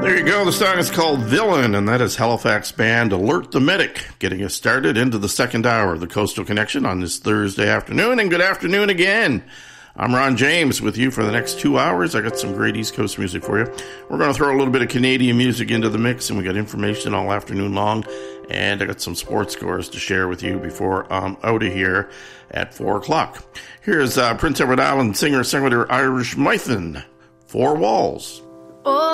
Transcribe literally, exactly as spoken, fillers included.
There you go. The song is called Villain, and that is Halifax band Alert the Medic, getting us started into the second hour of the Coastal Connection on this Thursday afternoon. And good afternoon again. I'm Ron James with you for the next two hours. I got some great East Coast music for you. We're going to throw a little bit of Canadian music into the mix, and we got information all afternoon long. And I got some sports scores to share with you before I'm out of here at four o'clock. Here's uh, Prince Edward Island singer-songwriter Irish Mython, Four Walls. Oh.